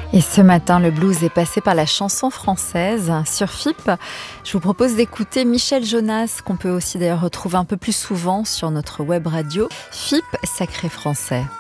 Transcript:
Et ce matin, le blues est passé par la chanson française. Sur FIP, je vous propose d'écouter Michel Jonas, qu'on peut aussi d'ailleurs retrouver un peu plus souvent sur notre web radio. FIP Sacré Français.